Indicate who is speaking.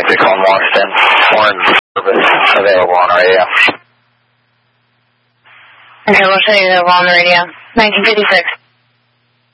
Speaker 1: Recon Washington, we're in service, available on radio.
Speaker 2: Okay, we'll show you available on the radio. 1956.